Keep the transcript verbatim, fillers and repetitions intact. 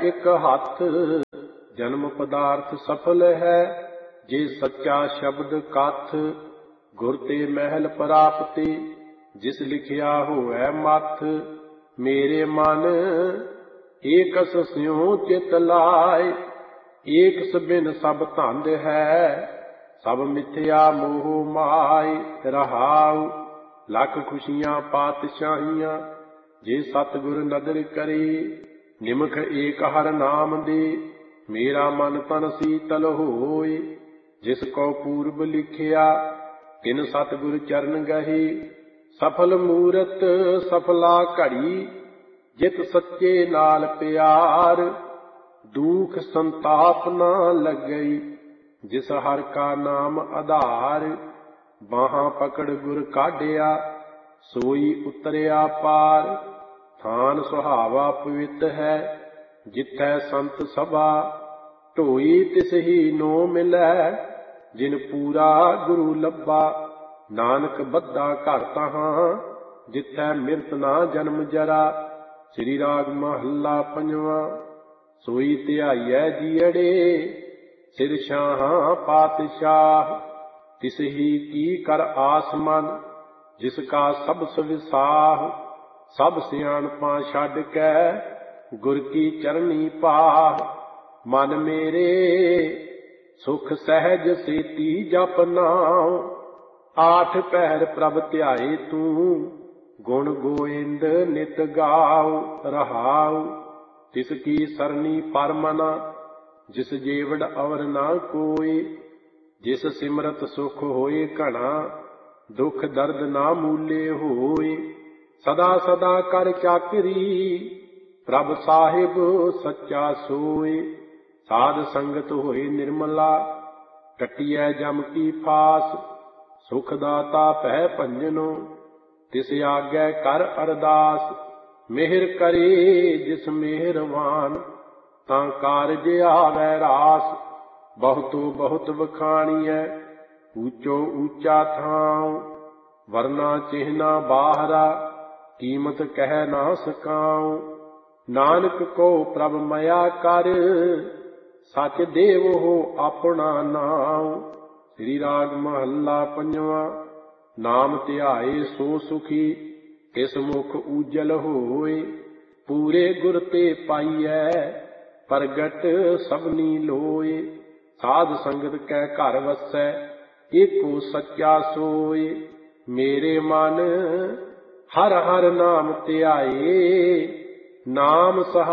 ਇੱਕ ਹੱਥ। ਜਨਮ ਪਦਾਰਥ ਸਫਲ ਹੈ ਜੇ ਸੱਚਾ ਸ਼ਬਦ ਕਥ। ਗੁਰ ਤੇ ਮਹਿਲ ਪ੍ਰਾਪਤੀ ਜਿਸ ਲਿਖਿਆ ਹੋਵੈ ਮੱਥ। ਮੇਰੇ ਮਨ ਏਕਸ ਸਿਉ ਚਿਤ ਲਾਇ, ਏਕਸ ਬਿਨ ਸਭ ਧੰਦ ਹੈ। ਸਭ ਮਿਥਿਆ ਮੋਹ ਮਾਇ ਰਹਾਉ, ਲੱਖ ਖੁਸ਼ੀਆਂ ਪਾਤਸ਼ਾਹੀਆਂ ਜੇ ਸਤਿਗੁਰ ਨਦਰ ਕਰੇ। ਨਿਮਖ ਏਕ ਹਰ ਨਾਮ ਦੇ ਮੇਰਾ ਮਨ ਤਨ ਸੀਤਲ ਹੋਇ। ਜਿਸ ਕੋ ਪੂਰਬ ਲਿਖਿਆ ਤਿਨ ਸਤਿਗੁਰ ਚਰਨ ਗਹੇ। ਸਫਲ ਮੂਰਤ ਸਫਲਾ ਘੜੀ ਜਿਤ ਸੱਚੇ ਨਾਲ ਪਿਆਰ। ਦੁਖ ਸੰਤਾਪ ਨਾ ਲੱਗਈ ਜਿਸ ਹਰ ਕਾ ਨਾਮ ਆਧਾਰ। ਬਾਹਾਂ ਪਕੜ ਗੁਰ ਕਾਢਿਆ ਸੋਈ ਉਤਰਿਆ ਪਾਰ। ਥਾਨ ਸੁਹਾਵਾ ਪਵਿੱਤ ਹੈ ਜਿਥੈ ਸੰਤ ਸਭਾ। ਢੋਈ ਤਿਸ ਹੀ ਨੋ ਮਿਲੈ ਜਿਨ ਪੂਰਾ ਗੁਰੂ ਲੱਭਾ। ਨਾਨਕ ਬੱਧਾ ਘਰ ਤਹਾਂ ਜਿਥੈ ਮਿਰਤ ਨਾ ਜਨਮ ਜਰਾ। ਸ੍ਰੀ ਰਾਗ ਮਹੱਲਾ ਪੰਜਵਾਂ। ਸੋਈ ਧਿਆਈਐ ਜੀਅੜੇ ਸਿਰ ਸ਼ਾਹਾਂ ਪਾਤਸ਼ਾਹ। ਤਿਸ ਹੀ ਕੀ ਕਰ ਆਸ ਮਨ ਜਿਸ ਕਾ ਸਭ ਸਵਿਸਾਹ। ਸਭ ਸਿਆਣਪਾਂ ਛੱਡ ਕੇ ਗੁਰ ਕੀ ਚਰਨੀ ਪਾਹ। ਮਨ ਮੇਰੇ ਸੁਖ ਸਹਿਜ ਸੇਤੀ ਜਪ ਨਾਉ। ਆਠ ਪਹਿਰ ਪ੍ਰਭ ਧਿਆਏ ਤੂੰ ਗੁਣ ਗੋਇੰਦ ਨਿਤ ਗਾਉ ਰਹਾਉ। ਤਿਸ ਕੀ ਸਰਨੀ ਪਰਮਨਾ ਜਿਸ ਜੀਵੜ ਅਵਰ ਨਾ ਕੋਇ। ਜਿਸ ਸਿਮਰਤ ਸੁਖ ਹੋਏ ਘਣਾ ਦੁਖ ਦਰਦ ਨਾ ਮੂਲੇ ਹੋਏ। ਸਦਾ ਸਦਾ ਕਰ ਚਾਕਰੀ ਪ੍ਰਭ ਸਾਹਿਬ ਸੱਚਾ ਸੋਏ। ਸਾਧ ਸੰਗਤ ਹੋਏ ਨਿਰਮਲਾ ਕੱਟੀਐ ਜਮ ਕੀ ਫਾਸ। ਸੁਖ ਦਾਤਾ ਭੈ ਭੰਜਨੋ ਤਿਸ ਆਗੈ ਕਰ ਅਰਦਾਸ। ਮਿਹਰ ਕਰੇ ਜਿਸ ਮਿਹਰਵਾਨ ਤਾਂ ਕਾਰਜ ਆਵੈ ਰਾਸ। ਬਹੁਤੋ ਬਹੁਤ ਵਖਾਣੀਐ ਊਚੋ ਊਚਾ ਥਾਉ। ਵਰਨਾ ਚਿਹਨਾ ਬਾਹਰਾ ਕੀਮਤ ਕਹਿ ਨਾ ਸਕਾਉ। ਨਾਨਕ ਕੋ ਪ੍ਰਭ ਮਇਆ ਕਰ ਸਚ ਦੇਵੋ ਆਪਣਾ ਨਾਉ। ਸ੍ਰੀ ਰਾਗ ਮਹੱਲਾ ਪੰਜਵਾਂ। ਨਾਮ ਧਿਆਏ ਸੋ ਸੁਖੀ ਤਿਸ ਮੁਖ ਊਜਲ ਹੋਏ। ਪੂਰੇ ਗੁਰ ਤੇ ਪਾਈਐ ਪ੍ਰਗਟ ਸਭਨੀ ਲੋਏ। ਸਾਧ ਸੰਗਤ ਕੈ ਘਰ ਵਸੈ ਏਕੋ ਸੱਚਾ ਸੋਏ। ਮੇਰੇ ਮਨ ਹਰ ਹਰ ਨਾਮ ਧਿਆਏ ਨਾਮ ਸਹਾਇ